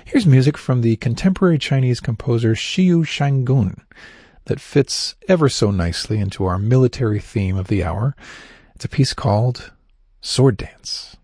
Here's music from the contemporary Chinese composer Xiu Shangun that fits ever so nicely into our military theme of the hour. It's a piece called Sword Dance.